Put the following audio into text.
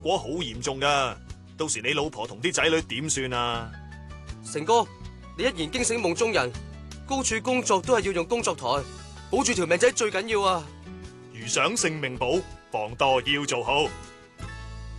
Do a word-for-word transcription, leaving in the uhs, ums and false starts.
果好嚴重噶，到時你老婆同啲仔女點算啊？ 成哥，你一言驚醒夢中人，高處工作都係要用工作台，保住條命仔最緊要啊！ 如想性命保，防墮要做好。